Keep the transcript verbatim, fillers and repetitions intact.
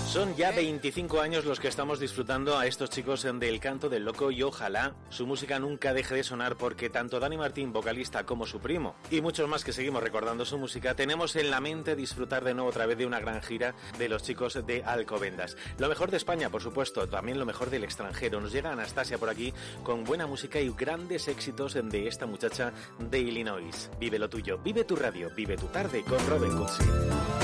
Son ya veinticinco años los que estamos disfrutando a estos chicos del Canto del Loco y ojalá su música nunca deje de sonar porque tanto Dani Martín, vocalista, como su primo y muchos más que seguimos recordando su música, tenemos en la mente disfrutar de nuevo otra vez de una gran gira de los chicos de Alcobendas. Lo mejor de España, por supuesto, también lo mejor del extranjero. Nos llega Anastasia por aquí con buena música y grandes éxitos de esta muchacha de Illinois. Vive lo tuyo, vive tu radio, vive tu tarde con Robin Cooksey.